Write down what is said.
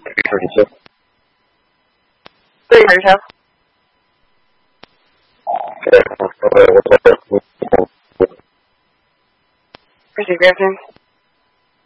32. 对，32。 对，我不行，别听。